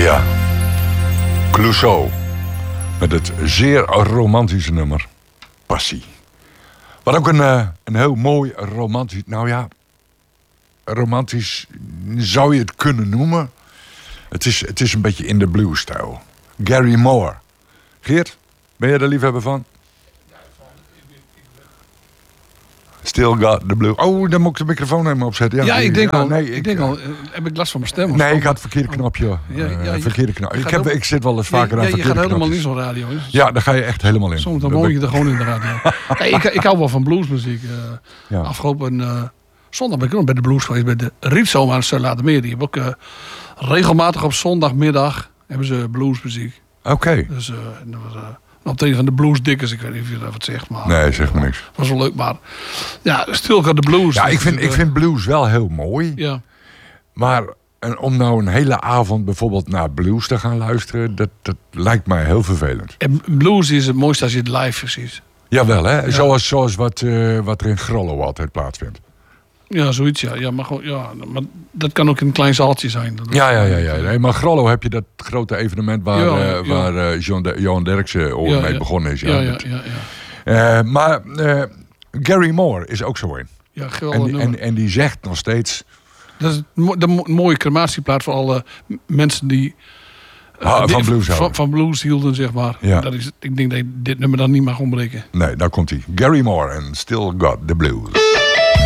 Ja. Clouseau. Met het zeer romantische nummer. Passie. Wat ook een heel mooi romantisch... Nou ja, romantisch zou je het kunnen noemen. Het is een beetje in de blues-stijl. Gary Moore. Geert, ben je er liefhebber van? Still got the blues. Oh, dan moet ik de microfoon helemaal opzetten. Ja, ik denk al. Nee, ik denk al. Heb ik last van mijn stem? Nee, ik had het verkeerde knopje. Verkeerde knop. Ik zit wel eens vaker aan verkeerde je gaat helemaal knopjes. in zo'n radio. Ja, daar ga je echt helemaal in. Soms dan woon je er gewoon in de radio. Ik hou wel van bluesmuziek. Afgelopen zondag ben ik ook bij de blues geweest. Bij de Rietzoom aan Zuid-Latermeer. Die hebben ook regelmatig op zondagmiddag hebben ze bluesmuziek. Oké. Dus op tegen van de bluesdikkers. Ik weet niet of je dat wat zegt. Maar, nee, zeg maar niks. Was wel leuk, maar... Ja, Still Got the Blues. Ja, ik vind blues wel heel mooi. Ja. Maar om nou een hele avond bijvoorbeeld naar blues te gaan luisteren... Dat lijkt mij heel vervelend. En blues is het mooiste als je het live ziet. Jawel, hè? Ja. Zoals wat er in Grollo altijd plaatsvindt. Ja, zoiets, ja. Ja, maar maar dat kan ook in een klein zaaltje zijn. Ja. Nee, maar Grollo heb je dat grote evenement waar Johan Derksen ooit mee begonnen is. Ja. Maar Gary Moore is ook zo een. Ja, geweldig. En die zegt nog steeds... Dat is de mooie crematieplaat voor alle mensen die... van blues houden. Van blues hielden, zeg maar. Ja. Ik denk dat dit nummer dan niet mag ontbreken. Nee, daar komt hij. Gary Moore en Still Got the Blues.